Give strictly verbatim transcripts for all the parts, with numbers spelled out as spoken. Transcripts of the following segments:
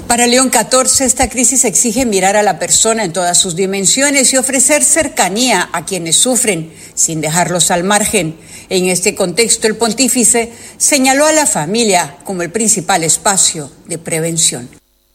Para León catorce, esta crisis exige mirar a la persona en todas sus dimensiones y ofrecer cercanía a quienes sufren, sin dejarlos al margen. En este contexto, el pontífice señaló a la familia como el principal espacio de prevención.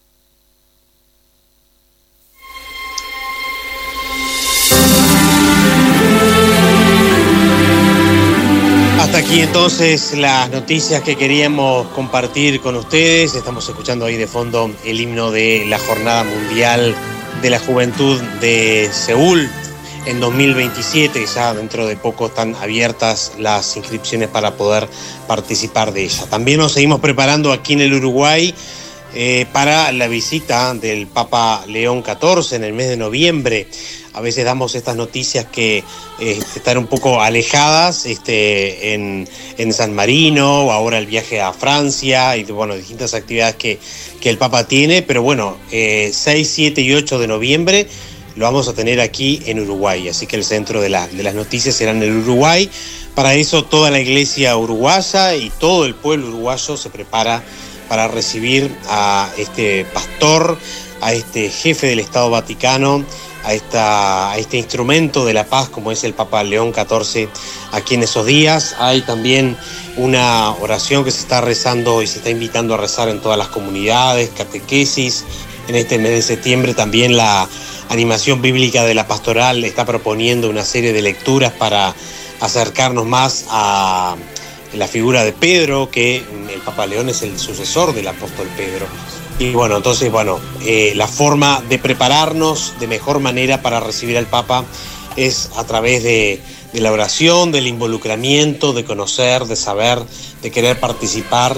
Hasta aquí entonces las noticias que queríamos compartir con ustedes. Estamos escuchando ahí de fondo el himno de la Jornada Mundial de la Juventud de Seúl en dos mil veintisiete. Ya dentro de poco están abiertas las inscripciones para poder participar de ella. También nos seguimos preparando aquí en el Uruguay eh, para la visita del Papa León catorce en el mes de noviembre. A veces damos estas noticias que eh, están un poco alejadas este, en, en San Marino, o ahora el viaje a Francia y bueno, distintas actividades que, que el Papa tiene, pero bueno, eh, seis, siete y ocho de noviembre lo vamos a tener aquí en Uruguay, así que el centro de, la, de las noticias será en el Uruguay. Para eso toda la iglesia uruguaya y todo el pueblo uruguayo se prepara para recibir a este pastor, a este jefe del Estado Vaticano, a, esta, a este instrumento de la paz como es el Papa León catorce aquí en esos días. Hay también una oración que se está rezando y se está invitando a rezar en todas las comunidades, catequesis. En este mes de septiembre también la animación bíblica de la pastoral está proponiendo una serie de lecturas para acercarnos más a la figura de Pedro, que el Papa León es el sucesor del apóstol Pedro. Y bueno, entonces, bueno, eh, la forma de prepararnos de mejor manera para recibir al Papa es a través de, de la oración, del involucramiento, de conocer, de saber, de querer participar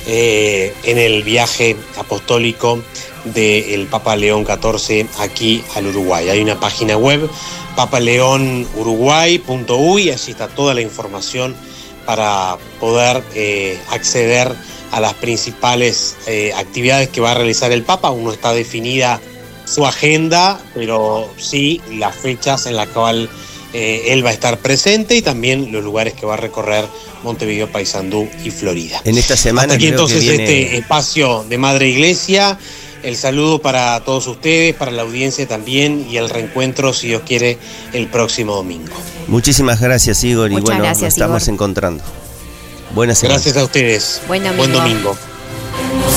eh, en el viaje apostólico del Papa León catorce aquí al Uruguay. Hay una página web, papaleón uruguay punto uy, allí está toda la información para poder eh, acceder a las principales eh, actividades que va a realizar el Papa. Aún no está definida su agenda, pero sí las fechas en las cuales eh, él va a estar presente y también los lugares que va a recorrer Montevideo, Paysandú y Florida. En esta semana hasta aquí creo entonces que viene... este espacio de Madre Iglesia. El saludo para todos ustedes, para la audiencia también, y el reencuentro, si Dios quiere, el próximo domingo. Muchísimas gracias, Igor. Muchas y bueno, gracias, nos estamos Igor. encontrando. Buenas semana. Gracias a ustedes. Buen domingo. Buen domingo.